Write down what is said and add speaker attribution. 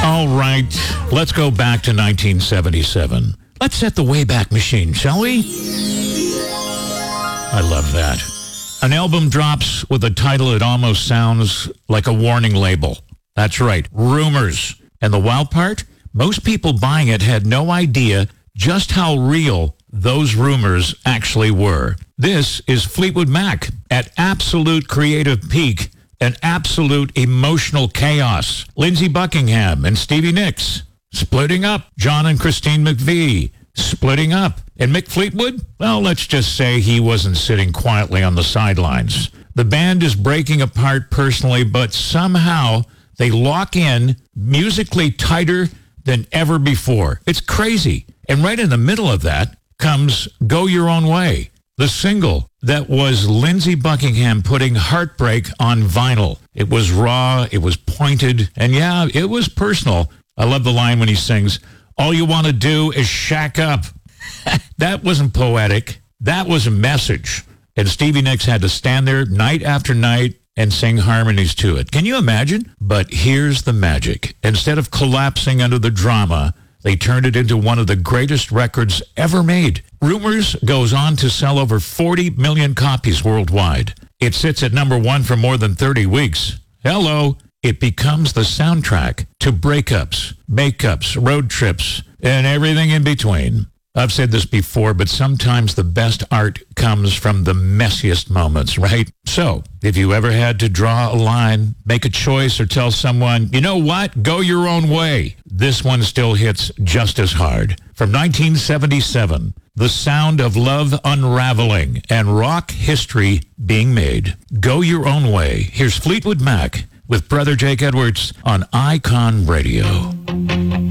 Speaker 1: All right, let's go back to 1977. Let's set the Wayback Machine, shall we? I love that. An album drops with a title that almost sounds like a warning label. That's right, Rumors. And the wild part? Most people buying it had no idea just how real those rumors actually were. This is Fleetwood Mac at absolute creative peak and absolute emotional chaos. Lindsey Buckingham and Stevie Nicks splitting up. John and Christine McVie splitting up. And Mick Fleetwood? Well, let's just say he wasn't sitting quietly on the sidelines. The band is breaking apart personally, but somehow they lock in musically tighter than ever before. It's crazy. And right in the middle of that comes Go Your Own Way, the single that was Lindsey Buckingham putting heartbreak on vinyl. It was raw, it was pointed, and yeah, it was personal. I love the line when he sings, "All you want to do is shack up." That wasn't poetic. That was a message. And Stevie Nicks had to stand there night after night and sing harmonies to it. Can you imagine? But here's the magic. Instead of collapsing under the drama, they turned it into one of the greatest records ever made. Rumors goes on to sell over 40 million copies worldwide. It sits at number one for more than 30 weeks. Hello. It becomes the soundtrack to breakups, makeups, road trips, and everything in between. I've said this before, but sometimes the best art comes from the messiest moments, right? So, if you ever had to draw a line, make a choice, or tell someone, you know what, go your own way, this one still hits just as hard. From 1977, the sound of love unraveling and rock history being made. Go Your Own Way. Here's Fleetwood Mac with Brother Jake Edwards on Icon Radio.